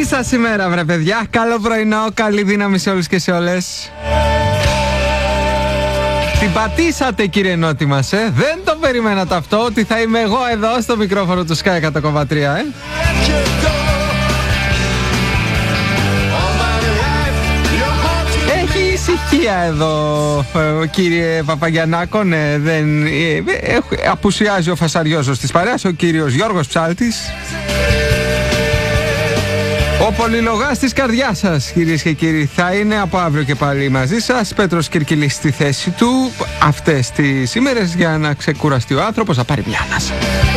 Πατή σας σήμερα, βρε παιδιά. Καλό πρωινό, καλή δύναμη σε όλους και σε όλες. Την πατήσατε, κύριε Νότι μας, Δεν το περιμένατε αυτό, ότι θα είμαι εγώ εδώ στο μικρόφωνο του Sky 100,3, Έχει ησυχία εδώ, κύριε Παπαγιαννάκο. Ναι, απουσιάζει ο φασαριόζος της παρέας, ο κύριος Γιώργος Ψάλτης. Ο πολυλογάς της καρδιάς σας, κυρίες και κύριοι, θα είναι από αύριο και πάλι μαζί σας. Πέτρος Κυρκυλής στη θέση του αυτές τις ημέρες για να ξεκουραστεί ο άνθρωπος, να πάρει μια ανάσα.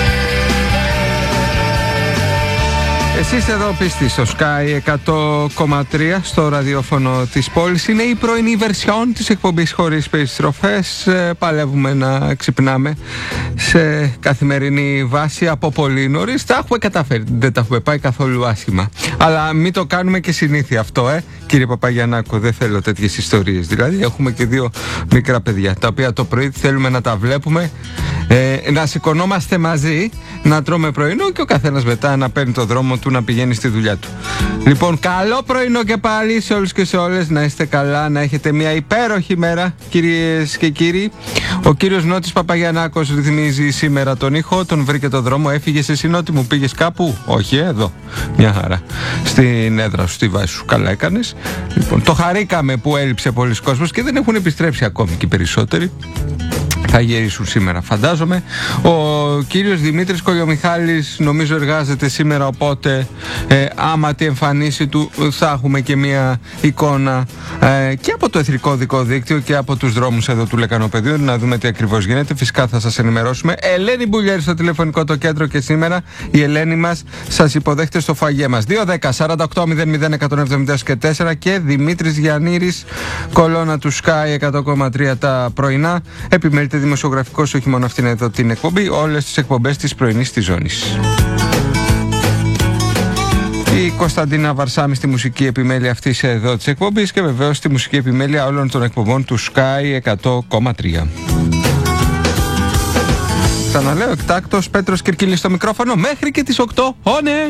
Εσείς εδώ πίστη στο Sky 100,3 στο ραδιόφωνο της πόλης. Είναι η πρωινή βερσιόν της εκπομπής χωρίς περιστροφές. Παλεύουμε να ξυπνάμε σε καθημερινή βάση από πολύ νωρίς. Τα έχουμε καταφέρει, δεν τα έχουμε πάει καθόλου άσχημα. Αλλά μην το κάνουμε και συνήθεια αυτό, κύριε Παπαγιαννάκο. Δεν θέλω τέτοιες ιστορίες. Δηλαδή έχουμε και δύο μικρά παιδιά, τα οποία το πρωί θέλουμε να τα βλέπουμε, να σηκωνόμαστε μαζί, να τρώμε πρωινό και ο καθένας μετά να παίρνει το δρόμο του να πηγαίνει στη δουλειά του. Λοιπόν, καλό πρωινό και πάλι σε όλους και σε όλες. Να είστε καλά, να έχετε μια υπέροχη μέρα, κυρίες και κύριοι. Ο κύριος Νότης Παπαγιαννάκος ρυθμίζει σήμερα τον ήχο. Τον βρήκε το δρόμο, έφυγες εσύ, Νότι μου, πήγες κάπου? Όχι, εδώ, μια χαρά, στην έδρα σου, στη βάση σου. Καλά έκανες. Λοιπόν, το χαρήκαμε που έλειψε πολλοί κόσμος και δεν έχουν επιστρέψει ακόμη και οι περισσότεροι. Θα γυρίσουν σήμερα, φαντάζομαι. Ο κύριος Δημήτρης Κολιομιχάλης νομίζω εργάζεται σήμερα, οπότε άμα τη εμφανίση του θα έχουμε και μια εικόνα και από το Εθνικό Δικό Δίκτυο και από τους δρόμους εδώ του Λεκανοπεδίου, να δούμε τι ακριβώς γίνεται. Φυσικά θα σας ενημερώσουμε. Ελένη Μπουλιέρη στο τηλεφωνικό το κέντρο και σήμερα η Ελένη μας σας υποδέχεται στο φαγέ μας. 210-48-00-174 και Δημήτρης Γιαννήρης, κολόνα του Sky 100,3 τα πρωινά. Επιμελείται δημοσιογραφικός, όχι μόνο αυτήν εδώ την εκπομπή, όλες τις εκπομπές της πρωινής της ζώνης. Η Κωνσταντίνα Βαρσάμι στη μουσική επιμέλεια αυτής εδώ της εκπομπής και βεβαίως στη μουσική επιμέλεια όλων των εκπομπών του Sky 100,3. Ξαναλέω, εκτάκτος Πέτρος Κυρκυλής στο μικρόφωνο μέχρι και τις 8. Ναι!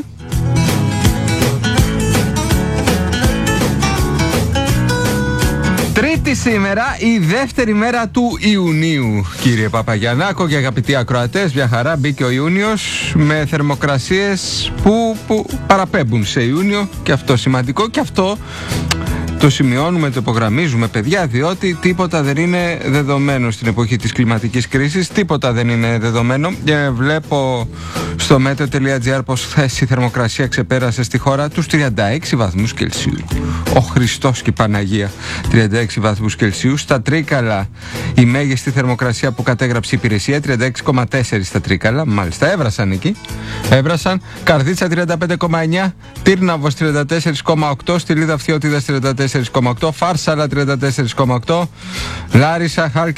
Τρίτη σήμερα, η δεύτερη μέρα του Ιουνίου, κύριε Παπαγιαννάκο και αγαπητοί ακροατές. Μια χαρά, μπήκε ο Ιούνιος με θερμοκρασίες που παραπέμπουν σε Ιούνιο, και αυτό σημαντικό, και αυτό το σημειώνουμε, το υπογραμμίζουμε, παιδιά, διότι τίποτα δεν είναι δεδομένο στην εποχή της κλιματικής κρίσης. Τίποτα δεν είναι δεδομένο. Βλέπω στο meteo.gr πως χθες η θερμοκρασία ξεπέρασε στη χώρα τους 36 βαθμούς Κελσίου. Ο Χριστός και η Παναγία. 36 βαθμούς Κελσίου. Στα Τρίκαλα η μέγιστη θερμοκρασία που κατέγραψε η υπηρεσία, 36,4 στα Τρίκαλα. Μάλιστα, έβρασαν εκεί. Έβρασαν. Καρδίτσα 35,9. Τύρναβος 34,8. Στυλίδα Φθιώτιδας 34,8. Φάρσαλα 34,8. Λάρισα Χάλκι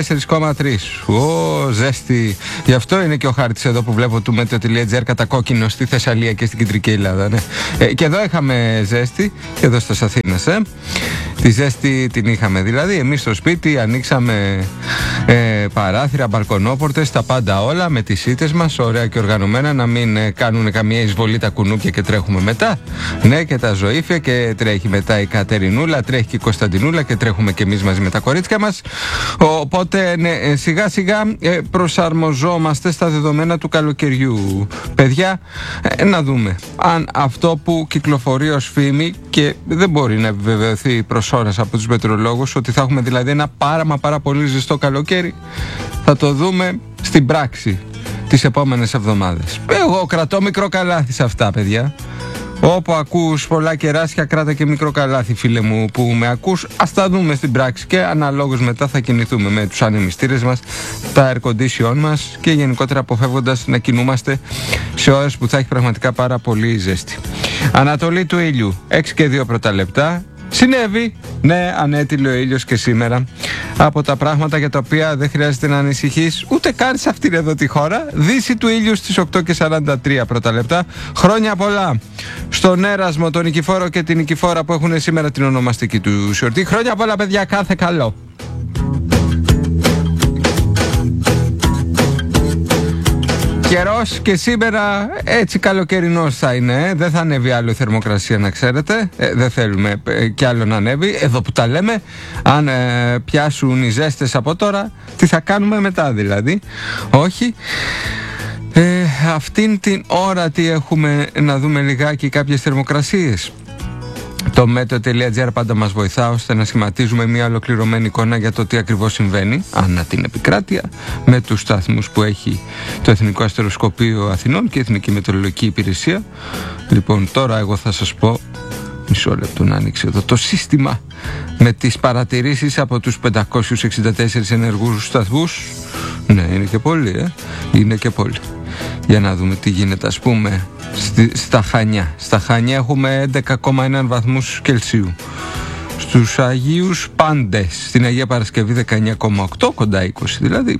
34,3. Ζέστη. Γι' αυτό είναι και ο χάρτης εδώ που βλέπω του meteo.gr κατακόκκινο στη Θεσσαλία και στην Κεντρική Ελλάδα. Ναι. Και εδώ είχαμε ζέστη, και εδώ στα Αθήνας. Τη ζέστη την είχαμε δηλαδή. Εμείς στο σπίτι ανοίξαμε παράθυρα, μπαλκονόπορτες, τα πάντα όλα με τις σίτες μας, ωραία και οργανωμένα, να μην κάνουν καμία εισβολή τα κουνούπια και τρέχουμε μετά. Ναι, και τα ζωήφια, και τρέχει μετά η Κατερινούλα, τρέχει και η Κωνσταντινούλα και τρέχουμε και εμείς μαζί με τα κορίτσια μας. Οπότε ναι, σιγά σιγά προσαρμοζόμαστε στα δεδομένα του καλοκαιριού. Παιδιά, να δούμε αν αυτό που κυκλοφορεί ως φήμη, και δεν μπορεί να επιβεβαιωθεί προς ώρας από τους μετεωρολόγους, ότι θα έχουμε δηλαδή ένα πάρα πολύ ζεστό καλοκαίρι, θα το δούμε στην πράξη τις επόμενες εβδομάδες. Εγώ κρατώ μικρό καλάθι σε αυτά, παιδιά. Όπου ακούς πολλά κεράσια, κράτα και μικρό καλάθι, φίλε μου, που με ακούς. Ας τα δούμε στην πράξη και αναλόγως μετά θα κινηθούμε με τους ανεμιστήρες μας, τα air condition μας, και γενικότερα αποφεύγοντας να κινούμαστε σε ώρες που θα έχει πραγματικά πάρα πολύ ζέστη. Ανατολή του ήλιου, 6 και 2 πρώτα λεπτά. Συνέβη, ναι, ανέτειλε ο ήλιος και σήμερα. Από τα πράγματα για τα οποία δεν χρειάζεται να ανησυχείς ούτε καν σε αυτήν εδώ τη χώρα. Δύση του ήλιου στις 8 και 43 πρώτα λεπτά. Χρόνια πολλά στον Έρασμο, τον Νικηφόρο και την Νικηφόρα που έχουν σήμερα την ονομαστική του γιορτή. Χρόνια πολλά, παιδιά, κάθε καλό. Καιρός και σήμερα έτσι καλοκαιρινός θα είναι. Δεν θα ανέβει άλλο η θερμοκρασία, να ξέρετε. Δεν θέλουμε κι άλλο να ανέβει. Εδώ που τα λέμε, αν πιάσουν οι ζέστες από τώρα, τι θα κάνουμε μετά δηλαδή? Όχι. Αυτήν την ώρα τι έχουμε, να δούμε λιγάκι κάποιες θερμοκρασίες. Το meteo.gr πάντα μας βοηθά ώστε να σχηματίζουμε μια ολοκληρωμένη εικόνα για το τι ακριβώς συμβαίνει ανά την επικράτεια, με τους σταθμούς που έχει το Εθνικό Αστεροσκοπείο Αθηνών και η Εθνική Μετεωρολογική Υπηρεσία. Λοιπόν, τώρα εγώ θα σας πω, μισό λεπτό να ανοίξει εδώ το σύστημα, με τις παρατηρήσεις από τους 564 ενεργούς σταθμούς. Ναι, είναι και πολύ, είναι και πολύ. Για να δούμε τι γίνεται, ας πούμε, στα Χανιά. Στα Χανιά έχουμε 11,1 βαθμούς Κελσίου. Στους Αγίους Πάντες, στην Αγία Παρασκευή 19,8, κοντά 20 δηλαδή.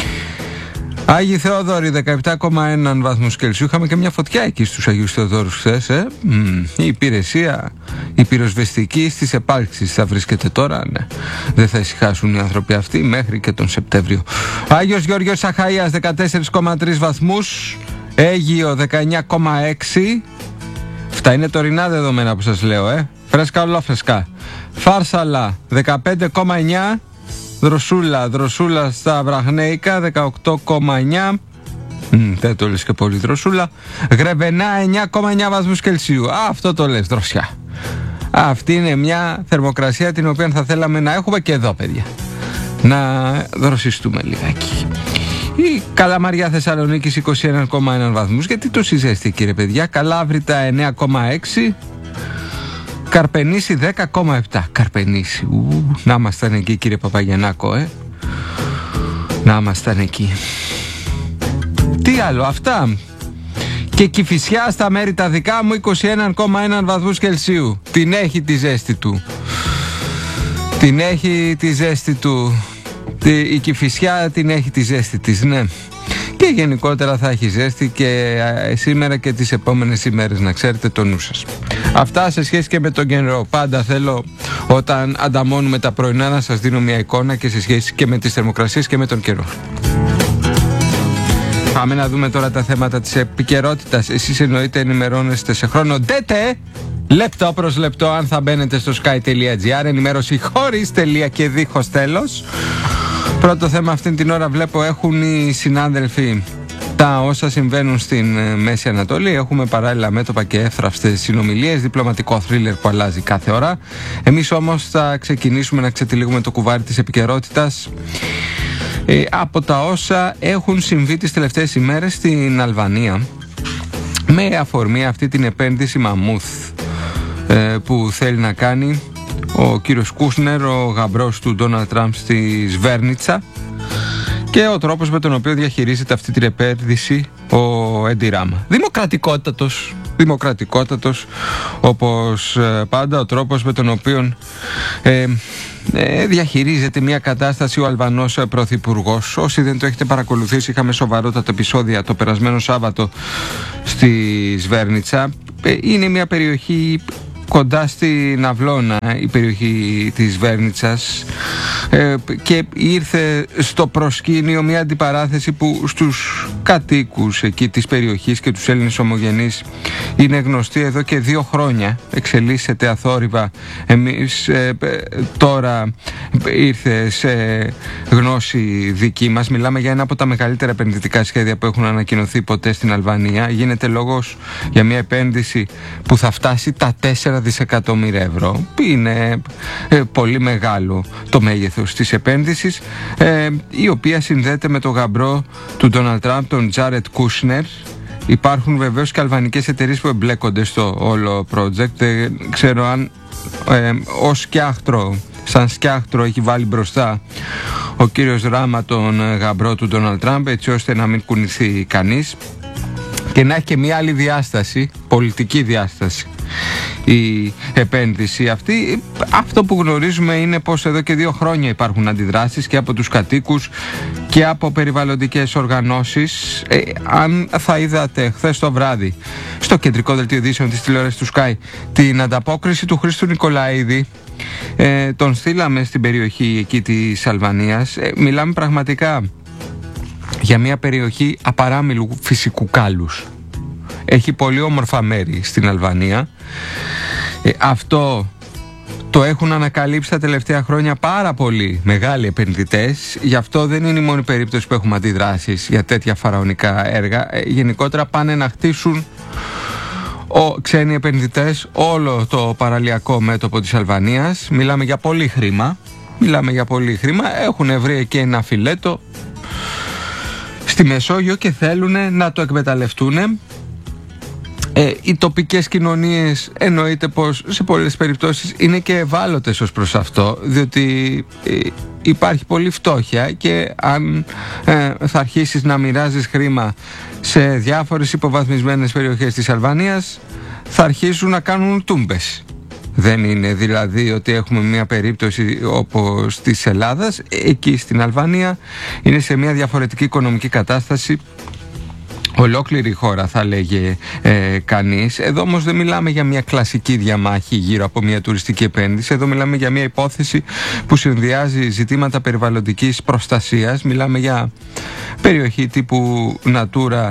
Άγιοι Θεόδωροι 17,1 βαθμούς Κελσίου. Είχαμε και μια φωτιά εκεί στους Αγίους Θεοδόρους χθες. Η υπηρεσία, η πυροσβεστική στις επάλξεις θα βρίσκεται τώρα. Ναι. Δεν θα ησυχάσουν οι άνθρωποι αυτοί μέχρι και τον Σεπτέμβριο. Άγιος Γεώργιος Αχαΐας 14,3 βαθμούς. Αίγυο 19,6. Αυτά είναι τωρινά δεδομένα που σας λέω, φρέσκα ολόφρεσκα. Φάρσαλα 15,9. Δροσούλα στα Βραχνέικα 18,9. Δεν το λες και πολύ Δροσούλα. Γρεβενά 9,9 βαθμούς Κελσίου. Αυτό το λες, δροσιά. Αυτή είναι μια θερμοκρασία την οποία θα θέλαμε να έχουμε και εδώ, παιδιά. Να δροσιστούμε λιγάκι. Η Καλαμαριά Θεσσαλονίκης 21,1 βαθμούς. Γιατί το συζέστη, κύριε παιδιά? Καλάβρητα 9,6. Καρπενήσι 10,7. Καρπενήσι. Να ήμασταν εκεί, κύριε Παπαγιαννάκο, Να ήμασταν εκεί. Τι άλλο, αυτά. Και Κηφισιά στα μέρη τα δικά μου 21,1 βαθμούς Κελσίου. Την έχει τη ζέστη του. Την έχει τη ζέστη του. Η Κηφισιά την έχει τη ζέστη της, ναι. Και γενικότερα θα έχει ζέστη και σήμερα και τις επόμενες ημέρες, να ξέρετε το νου σας. Αυτά σε σχέση και με τον καιρό. Πάντα θέλω όταν ανταμώνουμε τα πρωινά να σας δίνω μια εικόνα και σε σχέση και με τις θερμοκρασίες και με τον καιρό. Πάμε να δούμε τώρα τα θέματα της επικαιρότητας. Εσείς εννοείται ενημερώνεστε σε χρόνο ντέτε, λεπτό προς λεπτό, αν θα μπαίνετε στο sky.gr. Ενημέρωση χωρίς τελεία και δίχως τέλος. Πρώτο θέμα αυτήν την ώρα βλέπω έχουν οι συνάδελφοι τα όσα συμβαίνουν στην Μέση Ανατολή. Έχουμε παράλληλα μέτωπα και εύθραυστες συνομιλίες, διπλωματικό θρίλερ που αλλάζει κάθε ώρα. Εμείς όμως θα ξεκινήσουμε να ξετυλίγουμε το κουβάρι της επικαιρότητας από τα όσα έχουν συμβεί τις τελευταίες ημέρες στην Αλβανία, με αφορμή αυτή την επένδυση μαμούθ που θέλει να κάνει ο κύριος Κούσνερ, ο γαμπρός του Ντόναλντ Τραμπ, στη Σβέρνιτσα, και ο τρόπος με τον οποίο διαχειρίζεται αυτή την επένδυση ο Έντι Ράμα. Δημοκρατικότατος όπως πάντα ο τρόπος με τον οποίο διαχειρίζεται μια κατάσταση ο Αλβανός πρωθυπουργός. Όσοι δεν το έχετε παρακολουθήσει, είχαμε σοβαρότατα επεισόδια το περασμένο Σάββατο στη Σβέρνιτσα. Είναι μια περιοχή κοντά στην Αυλώνα, η περιοχή της Βέρνιτσας, και ήρθε στο προσκήνιο μια αντιπαράθεση που στους κατοίκους εκεί της περιοχής και τους Έλληνες ομογενείς είναι γνωστή εδώ και 2 χρόνια. Εξελίσσεται αθόρυβα. Εμείς τώρα ήρθε σε γνώση δική μας. Μιλάμε για ένα από τα μεγαλύτερα επενδυτικά σχέδια που έχουν ανακοινωθεί ποτέ στην Αλβανία. Γίνεται λόγος για μια επένδυση που θα φτάσει τα 4 δισεκατομμύρια ευρώ. Είναι πολύ μεγάλο το μέγεθος της επένδυσης, η οποία συνδέεται με το γαμπρό του Ντόναλντ Τραμπ, τον Τζάρετ Κούσνερ. Υπάρχουν βεβαίως και αλβανικές εταιρείες που εμπλέκονται στο όλο project. Δεν ξέρω αν σαν σκιάχτρο έχει βάλει μπροστά ο κύριος Ράμα τον γαμπρό του Ντόναλντ Τραμπ, έτσι ώστε να μην κουνηθεί κανείς και να έχει και μια άλλη διάσταση, πολιτική διάσταση η επένδυση αυτή. Αυτό που γνωρίζουμε είναι πως εδώ και 2 χρόνια υπάρχουν αντιδράσεις και από τους κατοίκους και από περιβαλλοντικές οργανώσεις. Αν θα είδατε χθες το βράδυ στο κεντρικό δελτίο ειδήσεων της τηλεόρασης του Sky την ανταπόκριση του Χρήστου Νικολαίδη, τον στείλαμε στην περιοχή εκεί της Αλβανίας. Μιλάμε πραγματικά για μια περιοχή απαράμιλου φυσικού κάλους. Έχει πολύ όμορφα μέρη στην Αλβανία. Αυτό το έχουν ανακαλύψει τα τελευταία χρόνια πάρα πολλοί μεγάλοι επενδυτές. Γι' αυτό δεν είναι η μόνη περίπτωση που έχουμε αντιδράσεις για τέτοια φαραωνικά έργα. Γενικότερα πάνε να χτίσουν ξένοι επενδυτές όλο το παραλιακό μέτωπο της Αλβανίας. Μιλάμε για πολύ χρήμα. Έχουν βρει εκεί ένα φιλέτο στη Μεσόγειο και θέλουν να το εκμεταλλευτούν. Οι τοπικές κοινωνίες εννοείται πως σε πολλές περιπτώσεις είναι και ευάλωτες ως προς αυτό, διότι υπάρχει πολλή φτώχεια και αν θα αρχίσεις να μοιράζεις χρήμα σε διάφορες υποβαθμισμένες περιοχές της Αλβανίας, θα αρχίσουν να κάνουν τούμπες. Δεν είναι δηλαδή ότι έχουμε μια περίπτωση όπως της Ελλάδας. Εκεί στην Αλβανία είναι σε μια διαφορετική οικονομική κατάσταση. Ολόκληρη η χώρα θα λέγε κανείς. Εδώ όμως δεν μιλάμε για μια κλασική διαμάχη γύρω από μια τουριστική επένδυση. Εδώ μιλάμε για μια υπόθεση που συνδυάζει ζητήματα περιβαλλοντικής προστασίας. Μιλάμε για περιοχή τύπου Natura,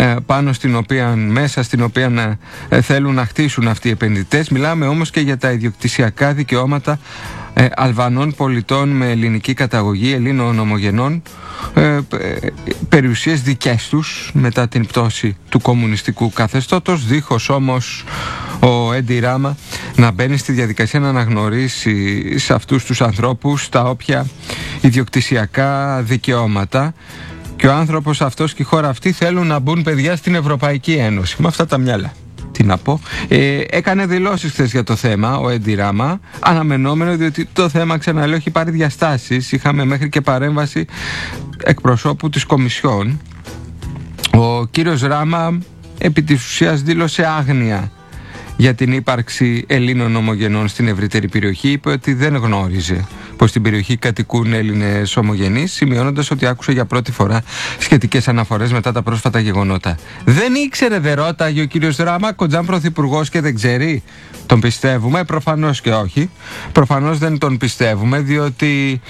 μέσα στην οποία θέλουν να χτίσουν αυτοί οι επενδυτές. Μιλάμε όμως και για τα ιδιοκτησιακά δικαιώματα Αλβανών πολιτών με ελληνική καταγωγή, Ελλήνων ομογενών, περιουσίες δικές τους μετά την πτώση του κομμουνιστικού καθεστώτος, δίχως όμως ο Έντι Ράμα να μπαίνει στη διαδικασία να αναγνωρίσει σε αυτούς τους ανθρώπους τα όποια ιδιοκτησιακά δικαιώματα. Και ο άνθρωπος αυτός και η χώρα αυτή θέλουν να μπουν παιδιά στην Ευρωπαϊκή Ένωση με αυτά τα μυαλά. Τι να πω. Έκανε δηλώσεις χθες για το θέμα ο Έντι Ράμα, αναμενόμενο, διότι το θέμα, ξαναλέω, έχει πάρει διαστάσεις. Είχαμε μέχρι και παρέμβαση εκπροσώπου της Κομισιόν. Ο κύριος Ράμα επί της ουσίας δήλωσε άγνοια για την ύπαρξη Ελλήνων ομογενών στην ευρύτερη περιοχή. Είπε ότι δεν γνώριζε πως στην περιοχή κατοικούν Έλληνες ομογενείς, σημειώνοντας ότι άκουσε για πρώτη φορά σχετικές αναφορές μετά τα πρόσφατα γεγονότα. Δεν ήξερε, δεν ρώταγε ο κύριος Ράμα, κοντζάν πρωθυπουργός και δεν ξέρει? Τον πιστεύουμε? Προφανώς και όχι. Προφανώς δεν τον πιστεύουμε, διότι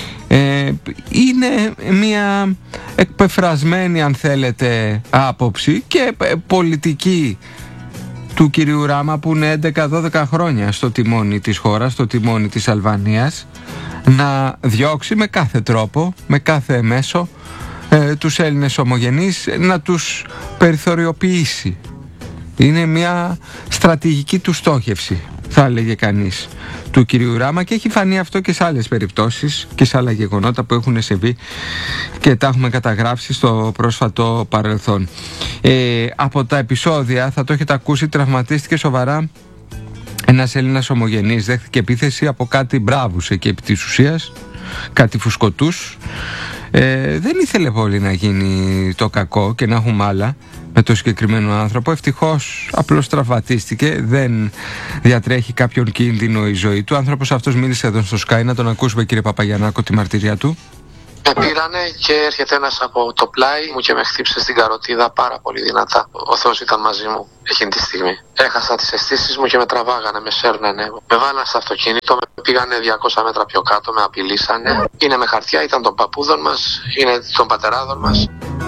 είναι μια εκπεφρασμένη, αν θέλετε, άποψη και πολιτική του κυρίου Ράμα, που είναι 11-12 χρόνια στο τιμόνι της χώρας, στο τιμόνι της Αλβανίας, να διώξει με κάθε τρόπο, με κάθε μέσο τους Έλληνες ομογενείς, να τους περιθωριοποιήσει. Είναι μια στρατηγική του στόχευση, θα έλεγε κανείς, του κυρίου Ράμα, και έχει φανεί αυτό και σε άλλες περιπτώσεις και σε άλλα γεγονότα που έχουν συμβεί και τα έχουμε καταγράψει στο πρόσφατο παρελθόν. Από τα επεισόδια, θα το έχετε ακούσει, τραυματίστηκε σοβαρά ένας Έλληνας ομογενής. Δέχθηκε επίθεση από κάτι μπράβους εκεί επί της ουσίας, κάτι φουσκωτούς. Δεν ήθελε πολύ να γίνει το κακό και να έχουμε άλλα με το συγκεκριμένο άνθρωπο. Ευτυχώς απλώς τραυματίστηκε, δεν διατρέχει κάποιον κίνδυνο η ζωή του. Ο άνθρωπος αυτός μίλησε εδώ στο Sky, να τον ακούσουμε, κύριε Παπαγιαννάκο, τη μαρτυρία του. Με πήρανε και έρχεται ένας από το πλάι μου και με χτύψε στην καροτίδα πάρα πολύ δυνατά. Ο Θεός ήταν μαζί μου εκείνη τη στιγμή. Έχασα τις αισθήσεις μου και με τραβάγανε, με σέρνανε. Με βάλανε στο αυτοκίνητο, με πήγανε 200 μέτρα πιο κάτω, με απειλήσανε. Είναι με χαρτιά, ήταν των παππούδων μας, είναι των πατεράδων μας.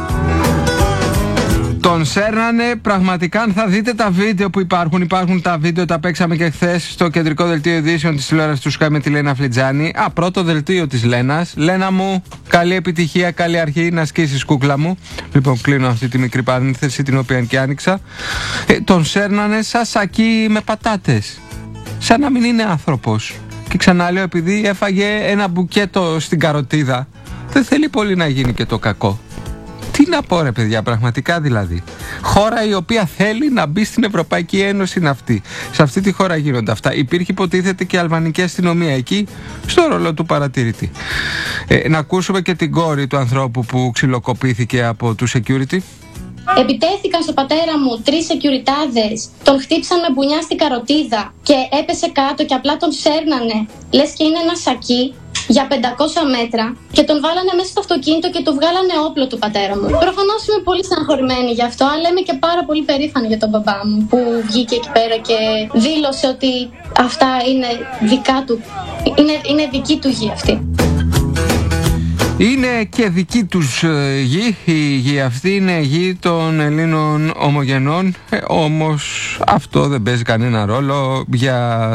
Τον σέρνανε πραγματικά. Αν θα δείτε τα βίντεο που υπάρχουν τα βίντεο, τα παίξαμε και χθες στο κεντρικό δελτίο ειδήσεων της τηλεόρασης του Sky με τη Λένα Φλιτζάνη. Πρώτο δελτίο της Λένας. Λένα μου, καλή επιτυχία, καλή αρχή, να σκίσεις, κούκλα μου. Λοιπόν, κλείνω αυτή τη μικρή παρένθεση, την οποία και άνοιξα. Τον σέρνανε σαν σακί με πατάτες, σαν να μην είναι άνθρωπος. Και ξαναλέω, επειδή έφαγε ένα μπουκέτο στην καροτίδα, δεν θέλει πολύ να γίνει και το κακό. Τι να πω, ρε παιδιά, πραγματικά δηλαδή. Χώρα η οποία θέλει να μπει στην Ευρωπαϊκή Ένωση είναι αυτή. Σε αυτή τη χώρα γίνονται αυτά. Υπήρχε, υποτίθεται, και η αλβανική αστυνομία εκεί, στο ρόλο του παρατηρητή. Να ακούσουμε και την κόρη του ανθρώπου που ξυλοκοπήθηκε από του security. Επιτέθηκαν στο πατέρα μου 3 σεκιουριτάδες, τον χτύψαν με μπουνιά στην καροτίδα και έπεσε κάτω και απλά τον σέρνανε, λες και είναι ένα σακί, για 500 μέτρα και τον βάλανε μέσα στο αυτοκίνητο και του βγάλανε όπλο του πατέρα μου. Προφανώς είμαι πολύ στεναχωρημένη γι' αυτό, αλλά είμαι και πάρα πολύ περήφανη για τον μπαμπά μου που βγήκε εκεί πέρα και δήλωσε ότι αυτά είναι δικά του, είναι δική του γη αυτή. Είναι και δική τους γη. Η γη αυτή είναι γη των Ελλήνων ομογενών, όμως αυτό δεν παίζει κανένα ρόλο για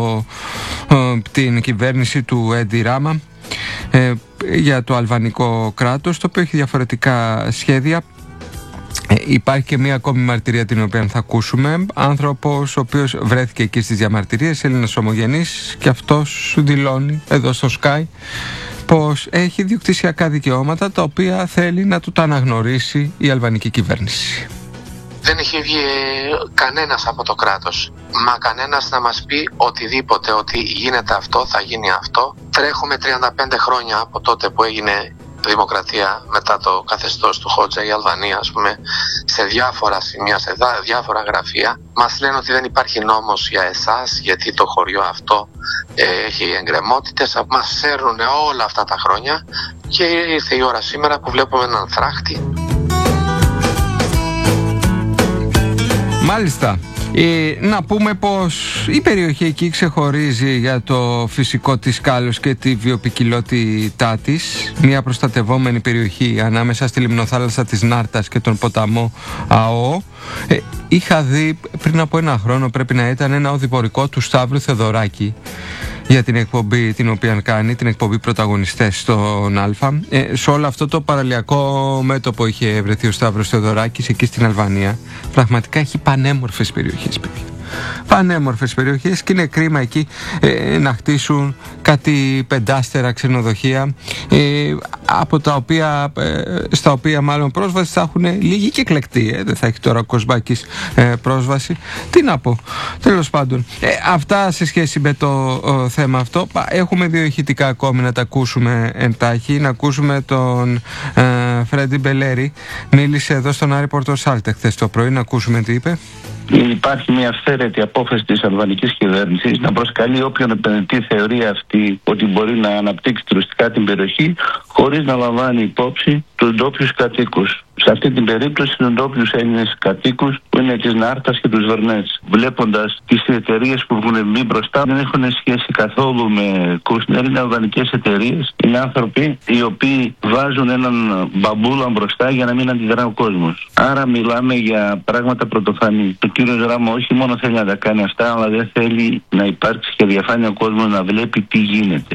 την κυβέρνηση του Έντι Ράμα, για το αλβανικό κράτος, το οποίο έχει διαφορετικά σχέδια. Υπάρχει και μία ακόμη μαρτυρία την οποία θα ακούσουμε. Άνθρωπος ο οποίος βρέθηκε εκεί στις διαμαρτυρίες, Έλληνας ομογενής, και αυτός δηλώνει εδώ στο Sky πως έχει διοκτησιακά δικαιώματα τα οποία θέλει να του τα αναγνωρίσει η αλβανική κυβέρνηση. Δεν έχει βγει κανένας από το κράτος. Μα κανένας να μας πει οτιδήποτε, ότι γίνεται αυτό, θα γίνει αυτό. Τρέχουμε 35 χρόνια από τότε που έγινε δημοκρατία μετά το καθεστώς του Χότζα, η Αλβανία, ας πούμε, σε διάφορα σημεία, σε διάφορα γραφεία. Μας λένε ότι δεν υπάρχει νόμος για εσάς, γιατί το χωριό αυτό έχει εγκρεμότητες. Μας σέρνουν όλα αυτά τα χρόνια και ήρθε η ώρα σήμερα που βλέπουμε έναν φράχτη. Μάλιστα. Να πούμε πως η περιοχή εκεί ξεχωρίζει για το φυσικό της κάλος και τη βιοποικιλότητά της. Μια προστατευόμενη περιοχή ανάμεσα στη λιμνοθάλασσα της Νάρτας και τον ποταμό ΑΟ. Είχα δει πριν από ένα χρόνο, πρέπει να ήταν, ένα οδηπορικό του Σταύρου Θεοδωράκη για την εκπομπή την οποία κάνει, την εκπομπή Πρωταγωνιστές στον Α. Σε όλο αυτό το παραλιακό μέτωπο είχε βρεθεί ο Σταύρος Θεοδωράκης εκεί στην Αλβανία. Πραγματικά έχει πανέμορφες περιοχές, παιδιά. Πανέμορφες περιοχές, και είναι κρίμα εκεί να χτίσουν κάτι πεντάστερα ξενοδοχεία, από τα οποία, στα οποία μάλλον πρόσβαση θα έχουν λίγοι και εκλεκτοί. Δεν θα έχει τώρα ο Κοσμάκης πρόσβαση. Τι να πω, τέλος πάντων. Αυτά σε σχέση με το θέμα αυτό. Έχουμε δύο ηχητικά ακόμη να τα ακούσουμε εντάχει. Να ακούσουμε τον Φρέντι Μπελέρη. Μίλησε εδώ στον Άρη Πορτοσάλτε χθες το πρωί. Να ακούσουμε τι είπε. Υπάρχει μια αυθαίρετη απόφαση της αλβανικής κυβέρνησης να προσκαλεί όποιον επενδυτή θεωρεί αυτή ότι μπορεί να αναπτύξει τουριστικά την περιοχή, χωρίς να λαμβάνει υπόψη τους ντόπιους κατοίκους. Σε αυτή την περίπτωση τους ντόπιους Έλληνες κατοίκους που είναι της Νάρτας και τους Βερνέτς. Βλέποντας τις εταιρείες που βγουν μπει μπροστά, δεν έχουν σχέση καθόλου με Κούσνερ, είναι αλβανικές εταιρείες. Είναι άνθρωποι οι οποίοι βάζουν έναν μπαμπούλα μπροστά για να μην αντιδρά ο κόσμος. Άρα μιλάμε για πράγματα πρωτοφανή. Ο κύριος Ράμα όχι μόνο θέλει να τα κάνει αυτά, αλλά δεν θέλει να υπάρξει και διαφάνεια ο κόσμος να βλέπει τι γίνεται.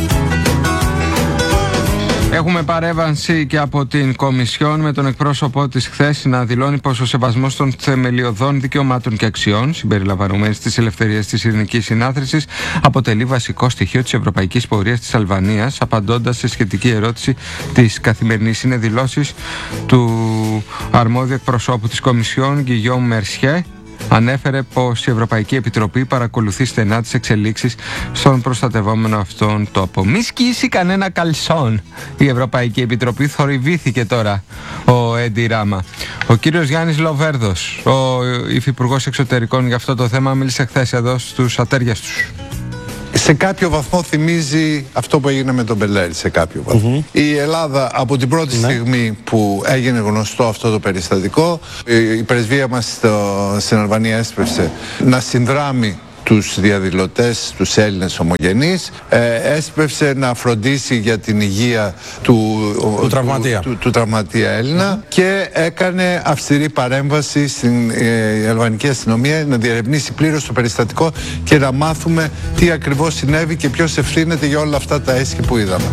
Έχουμε παρέμβαση και από την Κομισιόν, με τον εκπρόσωπό της χθες να δηλώνει πως ο σεβασμός των θεμελιωδών δικαιωμάτων και αξιών, συμπεριλαμβανομένης της ελευθερίας της ειρηνικής συνάθρησης, αποτελεί βασικό στοιχείο της ευρωπαϊκής πορείας της Αλβανίας. Απαντώντας σε σχετική ερώτηση της Καθημερινής, είναι δηλώσεις του αρμόδιου εκπροσώπου της Κομισιόν, Γκυγιόμ Μερσιέ. Ανέφερε πως η Ευρωπαϊκή Επιτροπή παρακολουθεί στενά τις εξελίξεις στον προστατευόμενο αυτόν τόπο. Μη σκίσει κανένα καλσόν η Ευρωπαϊκή Επιτροπή, θορυβήθηκε τώρα ο Έντι Ράμα. Ο κύριος Γιάννης Λοβέρδος, ο υφυπουργός εξωτερικών, για αυτό το θέμα μίλησε χθες εδώ στους Ατέριαστους. Σε κάποιο βαθμό θυμίζει αυτό που έγινε με τον Μπελέρη, σε κάποιο βαθμό. Η Ελλάδα από την πρώτη στιγμή που έγινε γνωστό αυτό το περιστατικό, η πρεσβεία μας στην Αλβανία έσπευσε να συνδράμει τους διαδηλωτές, τους Έλληνες ομογενείς, έσπευσε να φροντίσει για την υγεία του τραυματία Έλληνα και έκανε αυστηρή παρέμβαση στην αλβανική αστυνομία να διερευνήσει πλήρως το περιστατικό και να μάθουμε τι ακριβώς συνέβη και ποιος ευθύνεται για όλα αυτά τα έσχη που είδαμε.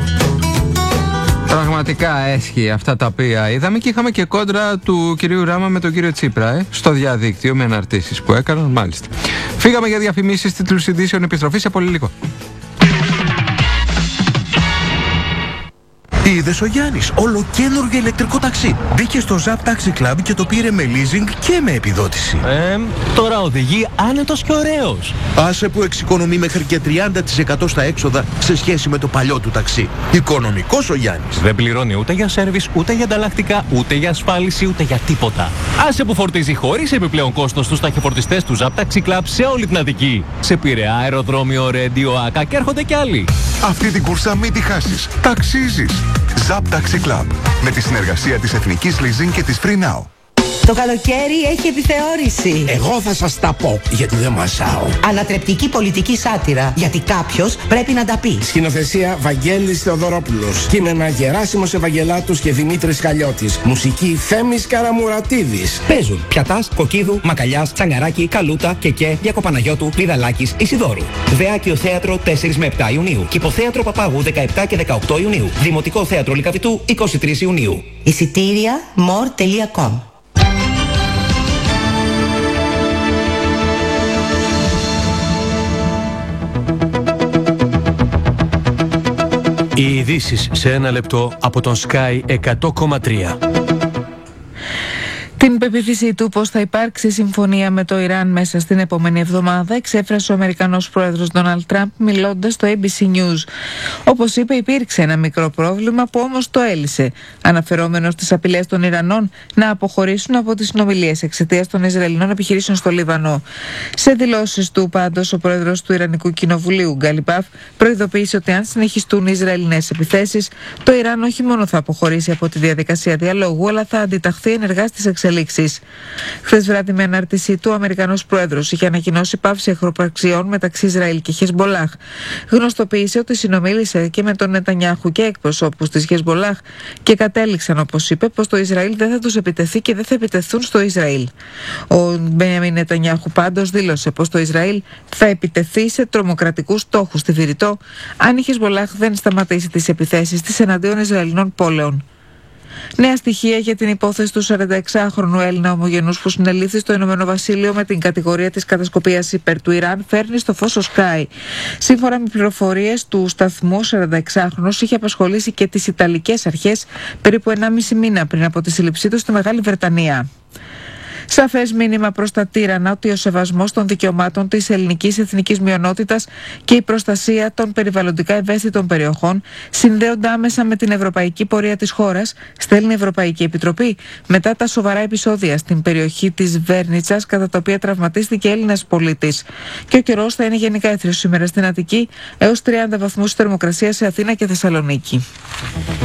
Πραγματικά έσχυε αυτά τα οποία είδαμε, και είχαμε και κόντρα του κυρίου Ράμα με τον κύριο Τσίπρα στο διαδίκτυο, με αναρτήσεις που έκαναν, μάλιστα. Φύγαμε για διαφημίσεις, τίτλους ειδήσεων, επιστροφή σε πολύ λίγο. Τι είδες ο Γιάννης, ολοκαίνουργιο ηλεκτρικό ταξί. Μπήκε στο Zap Taxi Club και το πήρε με leasing και με επιδότηση. Τώρα οδηγεί άνετος και ωραίος. Άσε που εξοικονομεί μέχρι και 30% στα έξοδα σε σχέση με το παλιό του ταξί. Οικονομικός ο Γιάννης. Δεν πληρώνει ούτε για σέρβις, ούτε για ανταλλακτικά, ούτε για ασφάλιση, ούτε για τίποτα. Άσε που φορτίζει χωρίς επιπλέον κόστος στους ταχυφορτιστές του Zap Taxi Club σε όλη την Αττική. Σε Πειραιά, αεροδρόμιο, Ρέντιο, Άκα, και έρχονται κι άλλοι. Αυτή την κούρσα μην τη χάσεις. Ταξίζεις. Zap Taxi Club. Με τη συνεργασία της Εθνικής Leasing και της Free Now. Το καλοκαίρι έχει επιθεώρηση. Εγώ θα σας τα πω, γιατί δεν μασάω. Ανατρεπτική πολιτική σάτυρα, γιατί κάποιος πρέπει να τα πει. Σκηνοθεσία Βαγγέλης Θεοδωρόπουλος. Κείμενα Γεράσιμος Ευαγγελάτος και Δημήτρης Χαλιώτης. Μουσική Θέμης Καραμουρατίδης. Παίζουν Πιατάς, Κοκκίδου, Μακαλιάς, Τσαγκαράκη, Καλούτα, Κεκέ, Διακοπαναγιώτου, Λιδαλάκης, Ισιδώρου. Δεάκιο Θέατρο 4 με 7 Ιουνίου. Κηποθέατρο Παπάγου 17 και 18 Ιουνίου. Δημοτικό Θέατρο Λυκαβητού 23 Ιουνίου. Εισιτήρια more.com. Οι ειδήσεις σε ένα λεπτό από τον Sky 100,3. Την πεποίθησή του πως θα υπάρξει συμφωνία με το Ιράν μέσα στην επόμενη εβδομάδα εξέφρασε ο Αμερικανός πρόεδρος Ντόναλντ Τραμπ μιλώντας στο ABC News. Όπως είπε, υπήρξε ένα μικρό πρόβλημα που όμως το έλυσε, αναφερόμενος στις απειλές των Ιρανών να αποχωρήσουν από τις συνομιλίες εξαιτίας των Ισραηλινών επιχειρήσεων στο Λίβανο. Σε δηλώσεις του, πάντως, ο πρόεδρος του Ιρανικού Κοινοβουλίου, Γκαλιμπάφ, προειδοποίησε ότι αν συνεχιστούν οι Ισραηλινές επιθέσεις, το Ιράν όχι μόνο θα αποχωρήσει από τη διαδικασία διαλόγου, αλλά θα αντιταχθεί ενεργά στις εξελίξεις. Χθες βράδυ, με ανάρτησή του, ο Αμερικανός πρόεδρος είχε ανακοινώσει πάυση εχθροπραξιών μεταξύ Ισραήλ και Χεσμολάχ. Γνωστοποίησε ότι συνομίλησε και με τον Νετανιάχου και εκπροσώπους της Χεσμολάχ και κατέληξαν, όπως είπε, πως το Ισραήλ δεν θα τους επιτεθεί και δεν θα επιτεθούν στο Ισραήλ. Ο Μπενιαμίν Νετανιάχου πάντως δήλωσε πως το Ισραήλ θα επιτεθεί σε τρομοκρατικούς στόχους στη Βηρητό αν η Χεσμολάχ δεν σταματήσει τις επιθέσεις της εναντίον Ισραηλινών πόλεων. Νέα στοιχεία για την υπόθεση του 46χρονου Έλληνα ομογενούς που συνελήφθη στο Ηνωμένο Βασίλειο με την κατηγορία της κατασκοπίας υπέρ του Ιράν φέρνει στο φως ο Sky. Σύμφωνα με πληροφορίες του σταθμού, ο 46χρονος είχε απασχολήσει και τις Ιταλικές αρχές περίπου 1,5 μήνα πριν από τη σύλληψή του στη Μεγάλη Βρετανία. Σαφές μήνυμα προς τα τύρανα ότι ο σεβασμός των δικαιωμάτων της ελληνικής εθνικής μειονότητας και η προστασία των περιβαλλοντικά ευαίσθητων περιοχών συνδέονται άμεσα με την ευρωπαϊκή πορεία της χώρας, στέλνει η Ευρωπαϊκή Επιτροπή μετά τα σοβαρά επεισόδια στην περιοχή της Βέρνιτσας, κατά τα οποία τραυματίστηκε Έλληνας πολίτης. Και ο καιρός θα είναι γενικά έθριος σήμερα στην Αττική, έως 30 βαθμούς θερμοκρασία σε Αθήνα και Θεσσαλονίκη.